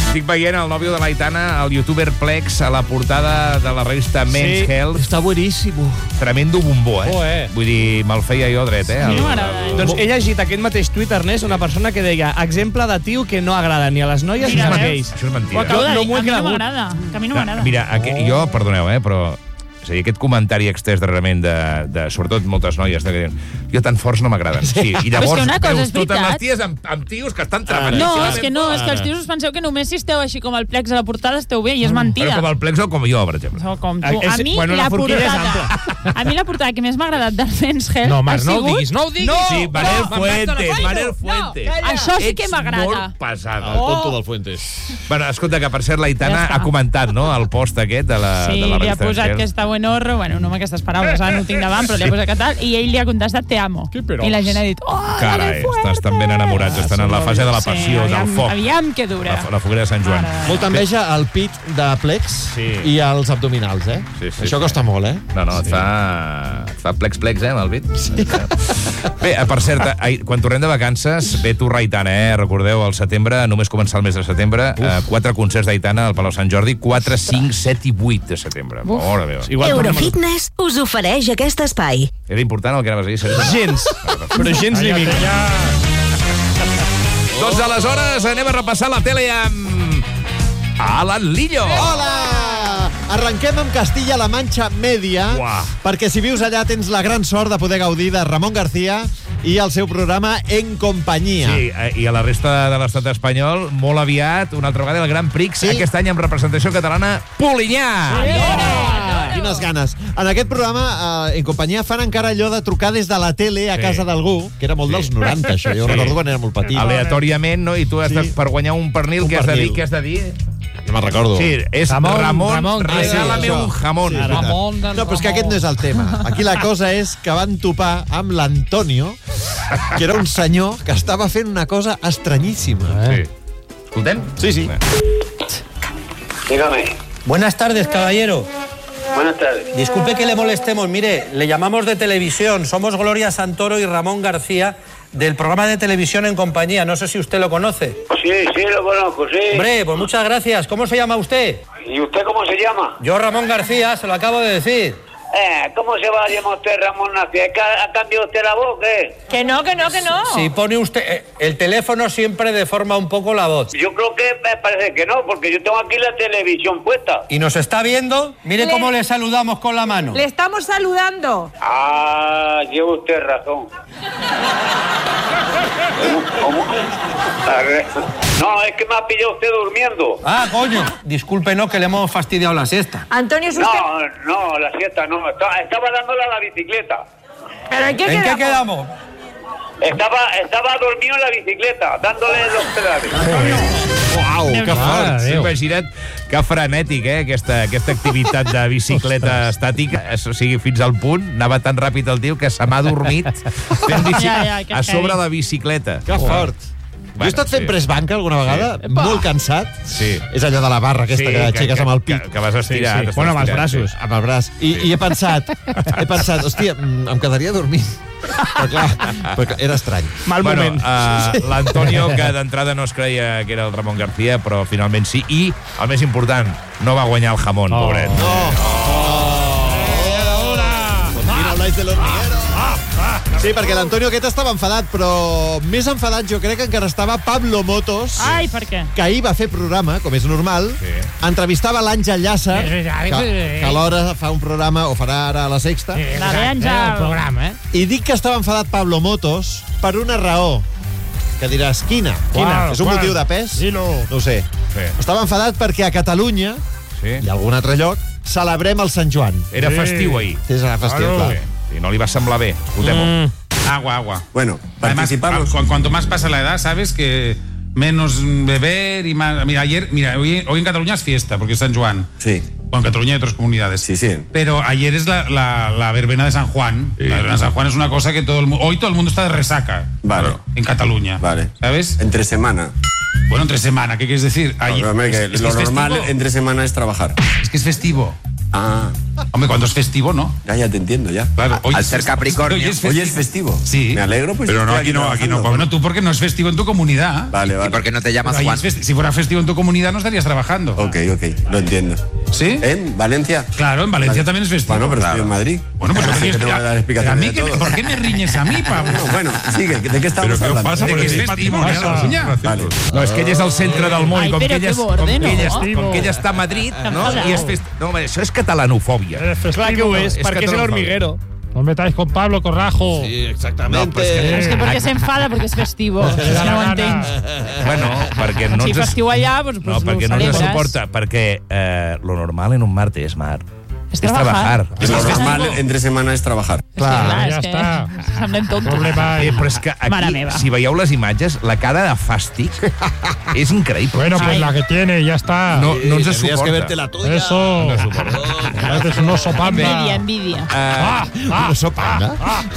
Estic veient el nòvio de l'Aitana, el youtuber Plex, a la portada de la revista Men's Health. Està buenísimo. Tremendo bombó, Vull dir, me'l feia jo dret, Doncs he llegit aquest mateix tuit, Ernest, una persona que deia exemple de tio que no agrada ni a les noies ni als gais. Això és mentira. No m'ho he cregut. A mi no m'agrada. Mira, jo, perdoneu, però... És a dir, aquest comentari extès darrerament de sobretot moltes noies, que diuen, jo tan forts no m'agraden. Sí, i llavors veus totes les ties amb tios que estan tremadíssimes. No, és que els tios us penseu que només si esteu així com el Plex a la portada esteu bé, i és mentida. Però com el Plex o com jo, per exemple. Com tu. A mi la portada que més m'ha agradat del Men's Health no, Marc, no ho diguis. Sí, Manel Fuentes. Això sí que m'agrada. Ets molt pesada. El tonto del Fuentes. Bueno, escolta, que per cert l'Aitana ha comentat, no?, el post aquest de la revista. Sí, li ha posat que està buenorro, bueno, no amb aquestes paraules, no ho tinc davant, però li ha posat que tal, i ell li ha contestat te amo. I la gent ha dit, carai, estan ben enamorats, estan en la fase de la passió, del foc. Aviam que dura. La foguera de Sant Joan. Molta enveja al pit de Plex i als abdominals, Això costa molt, No, et fa plex, amb el pit. Bé, per cert, quan tornem de vacances, ve tu Aitana, recordeu, al setembre, només començar el mes de setembre, 4 concerts d'Aitana al Palau Sant Jordi, 4, 5, 7 i 8 de setembre. Mora meva. Eurofitness us ofereix aquest espai. Era important el que anaves a dir, Sergi? Gens, però gens ni mica. Doncs aleshores anem a repassar la tele amb Alan Lillo. Hola! Arrenquem amb Castilla-La Manxa Media, perquè si vius allà tens la gran sort de poder gaudir de Ramon García i el seu programa En Companyia. Sí, i a la resta de l'estat espanyol, molt aviat, una altra vegada, el Gran Prix, aquest any amb representació catalana, Polinyà! Quines ganes. En aquest programa, En Companyia, fan encara allò de trucar des de la tele a casa d'algú, que era molt dels 90, això. Jo recordo quan era molt petit. Aleatòriament, no? I tu has de, per guanyar un pernil, què has de dir? No me'n recordo. Sí, és Ramon, regálame un jamón. No, però és que aquest no és el tema. Aquí la cosa és que van topar amb l'Antonio, que era un senyor que estava fent una cosa estranyíssima. Sí. ¿Escoltem? Sí. Dígame. Buenas tardes, caballero. Buenas tardes. Disculpe que le molestemos. Mire, le llamamos de televisión. Somos Gloria Santoro y Ramón García del programa de televisión En Companyia. No sé si usted lo conoce. Sí, lo conozco, sí. Hombre, pues muchas gracias. ¿Cómo se llama usted? ¿Y usted cómo se llama? Yo, Ramón García, se lo acabo de decir. ¿Cómo se va a llamar usted Ramón García? ¿Ha cambiado usted la voz, qué? Que no. Si pone usted... el teléfono siempre deforma un poco la voz. Yo creo que me parece que no, porque yo tengo aquí la televisión puesta. ¿Y nos está viendo? Mire cómo le saludamos con la mano. Le estamos saludando. Lleva usted razón. ¿Cómo? No, es que me ha pillado usted durmiendo. Coño. Discúlpenos que le hemos fastidiado la siesta. Antonio, ¿es usted? No, la siesta no. Estaba dándole a la bicicleta. ¿Pero en qué quedamos? Estaba dormido en la bicicleta, dándole los pedales. Uau, que fort. Imagina't que frenètic, aquesta activitat de bicicleta estàtica. O sigui, fins al punt, anava tan ràpid el tio que se m'ha dormit fent a sobre la bicicleta. Que fort. Jo he estat fent press banca alguna vegada, molt cansat. Sí. És allò de la barra aquesta que aixeques amb el pit. Que vas estirar. Bueno, amb els braços. Amb el braç. I he pensat, hòstia, em quedaria dormint. Però clar, era estrany. Mal moment. L'Antonio, que d'entrada no es creia que era el Ramon García, però finalment sí. I, el més important, no va guanyar el jamón, pobret. Mira, habláis de l'hormiguero. Sí, perquè l'Antonio aquest estava enfadat, però més enfadat jo crec que encara estava Pablo Motos. Ai, per què? Que ahir va fer programa, com és normal, entrevistava l'Àngel Llàcer, que alhora fa un programa, o farà ara a la Sexta. I dic que estava enfadat Pablo Motos per una raó, que diràs, quina? És un motiu de pes? No ho sé. Estava enfadat perquè a Catalunya, i a algun altre lloc, celebrem el Sant Joan. Era festiu ahir. Era festiu, clar. Y no le va a semblar bé. Escoltem-ho. Agua. Bueno, participamos. Además, cuanto más pasa la edad, sabes que menos beber y más... Mira, hoy en Cataluña es fiesta, porque es San Juan. Sí. Bueno, en Cataluña y otras comunidades. Sí. Pero ayer es la verbena de San Juan. Sí. La verbena de San Juan es una cosa que hoy todo el mundo está de resaca. Vale. En Cataluña. Vale. ¿Sabes? Entre semana. Bueno, entre semana, ¿qué quieres decir? Ayer, lo normal entre semana es trabajar. Es que es festivo. Hombre, cuando es festivo, ¿no? Ya te entiendo, ya. Claro, Al ser Capricornio. Hoy es festivo. Sí. Me alegro, pues. Pero no, aquí no. Bueno, tú porque no es festivo en tu comunidad. Vale. ¿Y por qué no te llamas Juan? Si fuera festivo en tu comunidad no estarías trabajando. Ok, lo entiendo. ¿Sí? ¿En Valencia? Claro, en Valencia también es festivo. Bueno, pero estoy en Madrid. Bueno, pues yo tengo que dar explicaciones de todo. ¿Por qué me riñes a mí, Pablo? Bueno, sigue. ¿De qué estamos hablando? Pasa porque es festivo. Vale. No, és que ell és el centre del món i com que ella està a Madrid, no? I és no, això és catalanofòbia. Clar que ho és, perquè és el hormiguero. No metáis con Pablo Corrajo. Sí, exactamente. No, Es que porque se enfada porque es festivo. No ho entenc. Bueno, perquè no Si festiu allà, pues no, perquè no ens suporta, perquè lo normal en un martes és mar. Es trabajar. Lo normal entre semana es trabajar. Clar, ja està. Semblem tontos. Però és que aquí, si veieu les imatges, la cara de fàstic és increïble. Bueno, pues la que tiene, ya está. No ens suporta. Tendrías que verte la tuya. Eso. No suporta. Es un oso panda. Envidia. ¿Un oso panda?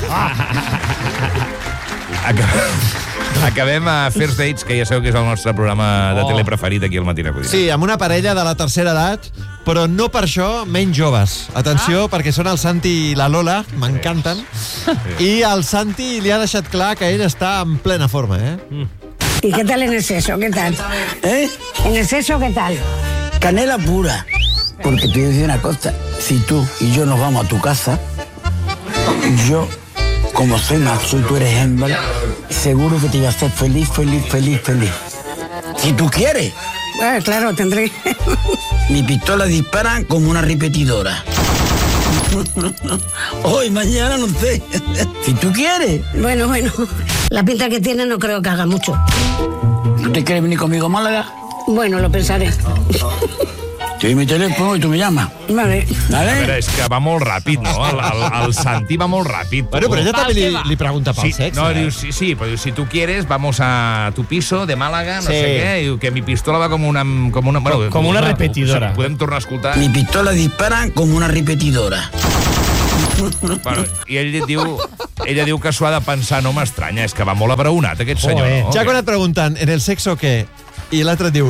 Acabem a First Dates, que ja sabeu que és el nostre programa de tele preferit aquí al Matina Codina. Sí, amb una parella de la tercera edat, però no per això menys joves. Atenció, perquè són el Santi i la Lola, m'encanten, i al Santi li ha deixat clar que ell està en plena forma, ¿Y qué tal en exceso? ¿Qué tal? ¿En exceso qué tal? Canela pura. Porque te voy a decir una cosa. Si tú y yo nos vamos a tu casa, yo, como soy macho y tú eres hembra, seguro que te iba a hacer feliz. Si tú quieres. Bueno, claro, tendré. Mi pistola dispara como una repetidora. Hoy, mañana, no sé. Si tú quieres. Bueno. La pinta que tiene no creo que haga mucho. ¿No te quieres venir conmigo a Málaga? Bueno, lo pensaré. Te doy mi teléfono y tú me llamas. Vale. A veure, és que va molt ràpid, no? El Santi va molt ràpid. Bueno, però ella també li pregunta pel sexe. No, diu, sí, però diu, si tu quieres, vamos a tu piso de Málaga, no sé què, diu que mi pistola va com una repetidora. Podem tornar a escoltar? Mi pistola dispara como una repetidora. Bueno, i ella diu que s'ho ha de pensar, no m'estranya, és que va molt abraonat aquest senyor, no? Ja quan et pregunten, ¿en el sexo qué? I l'altre et diu,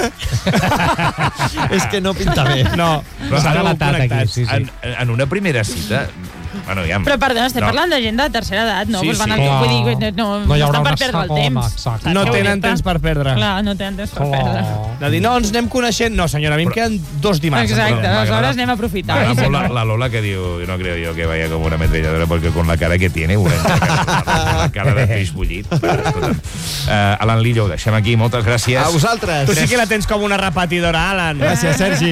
És que no pinta bé. No, s'ha delatat aquí. En una primera cita... Bueno, ja... Però, perdona, estem parlant de gent de tercera edat, no? Sí, Vull dir, no estan per perdre el temps. No tenen temps per perdre. Clar, no tenen temps per perdre. De dir, no, ens anem coneixent. No, senyora, a mi em queden 2 dimarts. Exacte, aleshores anem a aprofitar. La Lola que diu, no creo yo que vaya como una ametralladora, porque con la cara que tiene, la cara de peix bullit. Alan Lillo, ho deixem aquí, moltes gràcies. A vosaltres. Tu sí que la tens com una repetidora, Alan. Gràcies, Sergi.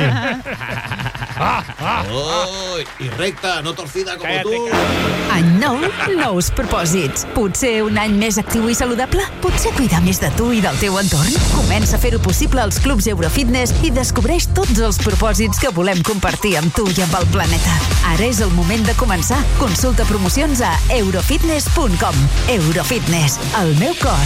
I recta, no torcida com tu. Any nou, nous propòsits. Potser un any més actiu i saludable? Potser cuidar més de tu i del teu entorn? Comença a fer-ho possible als clubs Eurofitness i descobreix tots els propòsits que volem compartir amb tu i amb el planeta. Ara és el moment de començar. Consulta promocions a eurofitness.com. Eurofitness, el meu cos